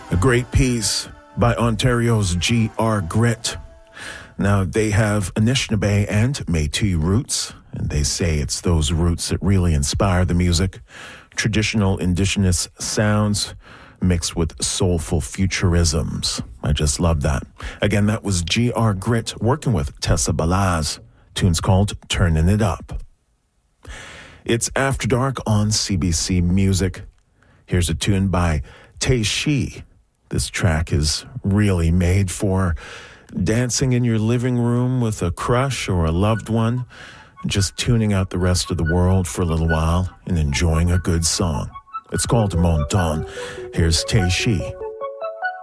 A great piece by Ontario's G.R. Grit. Now, they have Anishinaabe and Métis roots, and they say it's those roots that really inspire the music. Traditional indigenous sounds mixed with soulful futurisms. I just love that. Again, that was G.R. Grit working with Tessa Balaz. Tune's called Turning It Up. It's After Dark on CBC Music. Here's a tune by Tay Shi. This track is really made for dancing in your living room with a crush or a loved one, just tuning out the rest of the world for a little while and enjoying a good song. It's called Mon Ton. Here's Tay Shi.